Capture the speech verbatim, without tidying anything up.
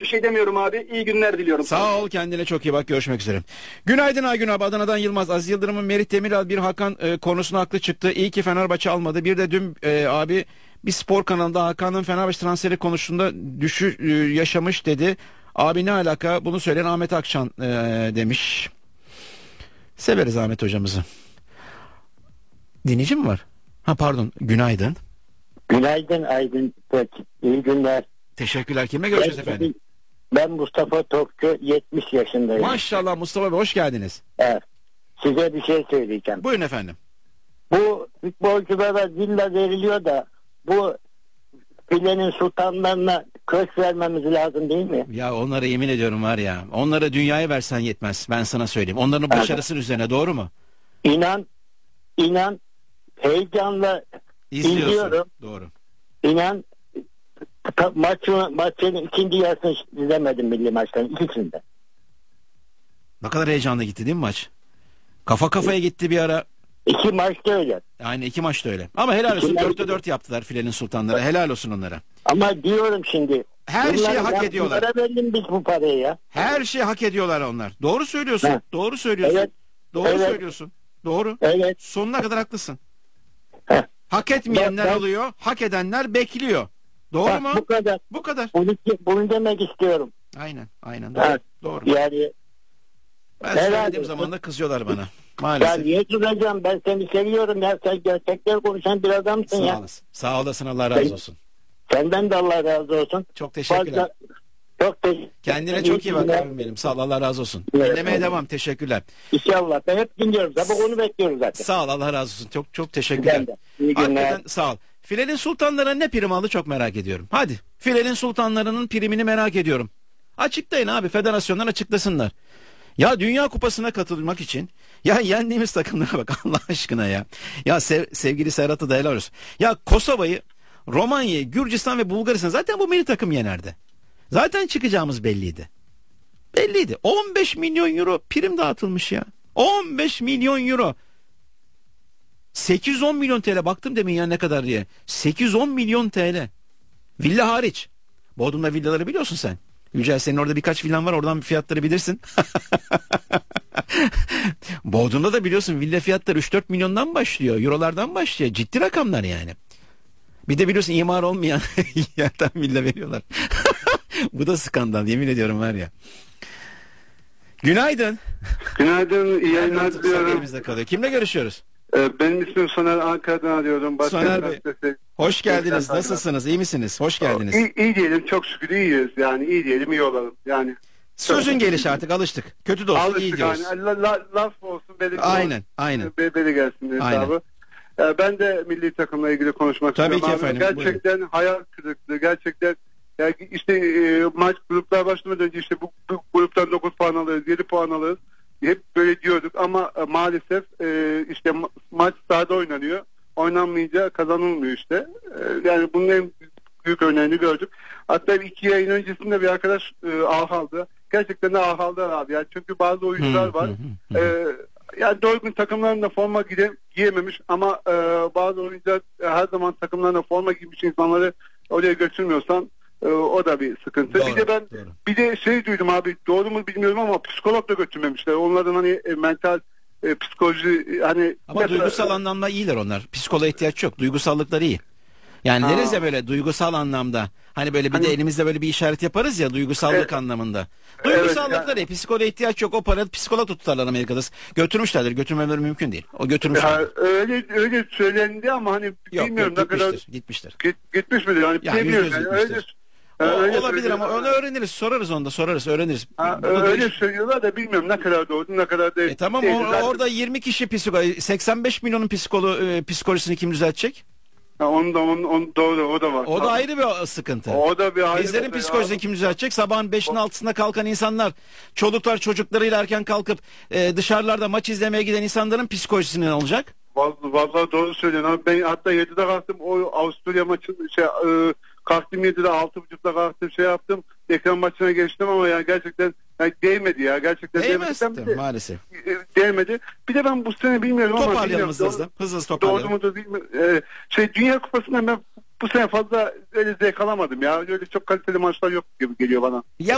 şey demiyorum abi. İyi günler diliyorum. Sağ ol, kendine çok iyi bak, görüşmek üzere. Günaydın Aygün abi, Adana'dan Yılmaz. Aziz Yıldırım'ın Merih Demiral bir Hakan e, konusuna haklı çıktı. İyi ki Fenerbahçe almadı. Bir de dün e, abi bir spor kanalında Hakan'ın Fenerbahçe transferi konusunda düşüş e, yaşamış dedi. Abi ne alaka, bunu söyleyen Ahmet Akçan e, demiş. Severiz Ahmet hocamızı. Dinleyici mi var? Ha pardon, günaydın. Günaydın Aydın. İyi günler. Teşekkürler. Kimle görüşeceğiz ben, efendim? Ben Mustafa Tokçu, yetmiş yaşındayım. Maşallah Mustafa Bey, hoş geldiniz. Evet. Size bir şey söyleyeceğim. Buyurun efendim. Bu futbolculara villa veriliyor da bu filenin sultanlarına köşk vermemiz lazım değil mi? Ya onlara yemin ediyorum var ya, onlara dünyayı versen yetmez, ben sana söyleyeyim. Onların başarısının evet. üzerine, doğru mu? İnan, inan heyecanla İzliyorsun. izliyorum. Doğru. İnan maçın, maçın ikinci yarısını izlemedim, milli maçların ikisinde. Ne kadar heyecanlı gitti değil mi maç? Kafa kafaya gitti bir ara. İki maçta öyle. Aynı iki maçta öyle. Ama helal olsun, dörtte dört yaptılar filenin sultanları. Helal olsun onlara. Ama diyorum şimdi. Her şeyi hak ediyorlar. Bunlara verelim biz bu parayı ya. Her şeyi hak ediyorlar onlar. Doğru söylüyorsun. Ha. Doğru söylüyorsun. Evet. Doğru evet. söylüyorsun. Doğru. Evet. Sonuna kadar haklısın. Heh. Hak etmeyenler ben, ben... alıyor. Hak edenler bekliyor. Doğru Bak, mu? Bu kadar. Bu kadar. Bunu, bunu demek istiyorum. Aynen. Aynen. Doğru. Evet. Doğru. Yani ben söylediğim zaman da kızıyorlar bana. Maalesef. Ya niye kızacağım? Ben seni seviyorum ya. Sen gerçekler konuşan bir adamsın Sağ ya. olasın. Sağ olasın. Allah razı olsun. Senden de Allah razı olsun. Çok teşekkürler. Fazla, çok teşekkür. Kendine çok iyi bak abim benim. Sağ ol, Allah razı olsun. Evet, Dinlemeye evet. devam. Teşekkürler. İnşallah. Ben hep dinliyorum. Tabii onu bekliyoruz zaten. Sağ ol, Allah razı olsun. Çok çok teşekkürler. İyi günler. Hakikaten sağ ol. Filenin sultanlara ne prim aldı çok merak ediyorum. Hadi. Filenin sultanlarının primini merak ediyorum. Açıklayın abi. Federasyonlar açıklasınlar. Ya Dünya Kupası'na katılmak için ya yendiğimiz takımlara bak Allah aşkına ya. Ya sev, sevgili Serhat'ı da helal olsun. Ya Kosova'yı, Romanya'yı, Gürcistan ve Bulgaristan zaten bu milli takım yenerdi. Zaten çıkacağımız belliydi. Belliydi. on beş milyon euro prim dağıtılmış ya. on beş milyon euro. sekiz yüz on milyon T L baktım demin ya ne kadar diye. sekiz yüz on milyon T L. Villa hariç. Bodrum'da villaları biliyorsun sen. Yücel, senin orada birkaç villan var, oradan fiyatları bilirsin. Bodrum'da da biliyorsun villa fiyatları üç dört milyondan başlıyor. Eurolardan başlıyor. Ciddi rakamlar yani. Bir de biliyorsun imar olmayan yerden villa veriyorlar. Bu da skandal, yemin ediyorum var ya. Günaydın. Günaydın, iyi yayınlar diliyorum. Kimle görüşüyoruz? Ee, benim ismim Soner, Ankara'dan arıyorum. Soner Bey, hoş geldiniz. Nasılsınız? İyi misiniz? Hoş geldiniz. İyi, iyi diyelim, çok şükür iyiyiz. Yani iyi diyelim, iyi olalım. Yani sözün gelişi artık alıştık. Kötü de olsun alıştık iyi diyoruz. Yani. La, la, laf olsun, beri aynen, aynen. Beri, beri gelsin hesabı. Ee, ben de milli takımla ilgili konuşmak Tabii istiyorum. Ki efendim, gerçekten buyurun. Hayal kırıklığı, gerçekten yani işte e, maç gruplar başlamadan önce işte bu, bu gruptan dokuz puan alırız, yedi puan alırız. Hep böyle diyorduk ama e, maalesef e, işte ma- maç sahada oynanıyor. Oynanmayınca kazanılmıyor işte. E, yani bunun en büyük örneğini gördük. Hatta iki yayın öncesinde bir arkadaş e, ah aldı. Gerçekten de ah aldı abi. Yani çünkü bazı oyuncular var. e, yani doğru gün takımlarında forma gide- giyememiş ama e, bazı oyuncular e, her zaman takımlarında forma giymiş insanları oraya götürmüyorsan Ee, o da bir sıkıntı. Doğru, bir de ben doğru. bir de şey duydum abi, doğru mu bilmiyorum ama psikolog da götürmemişler. Onların hani e, mental e, psikoloji hani ama mesela, duygusal anlamda iyiler onlar. Psikoloğa ihtiyaç yok. Duygusallıkları iyi. Yani Aa. deriz ya böyle duygusal anlamda. Hani böyle bir hani, de elimizde böyle bir işaret yaparız ya duygusallık evet. anlamında. Duygusallıkları evet, yani. Psikoloğa ihtiyaç yok. O para psikoloğa tutarlar Amerika'da. Götürmüşlerdir. Götürmemeleri mümkün değil. O götürmüşler. Öyle öyle söylendi ama hani yok, bilmiyorum yok, ne kadar gitmiştir. Git, gitmiş midir? Yani, yani bilmiyorum. Yani, öyle, o, öyle olabilir ama onu öğreniriz. Sorarız onu da sorarız. Öğreniriz. Ha, öyle iş... söylüyorlar da bilmiyorum ne kadar doğru ne kadar değil. E tamam değil, or- orada yirmi kişi psikoloji, seksen beş milyonun psikolo e, psikolojisini kim düzeltecek? Ha, onun da onun, onun doğru o da var. O da ayrı bir sıkıntı. O da bir ayrı. Bizlerin psikolojisini kim düzeltecek? Sabahın beşinin altısında kalkan insanlar, çoluklar çocuklarıyla erken kalkıp e, dışarılarda maç izlemeye giden insanların psikolojisi ne olacak? Vallahi, vallahi doğru söylüyorsun abi. Ben hatta yedide kalktım, o Avusturya maçın şey e, kalktım yedide altı buçukta kalktım şey yaptım. Ekran maçına geçtim ama yani gerçekten yani değmedi ya. Gerçekten değmez değmedi. De, maalesef. Değmedi. Bir de ben bu sene bilmiyorum ama toparlayalım hızlı hızlı. Hızlı hızlı toparlayalım. Doğru mudur bilmiyorum. Ee, şey Dünya Kupası'ndan ben bu sene fazla öyle zevk alamadım ya. Öyle çok kaliteli maçlar yok gibi geliyor bana. Ya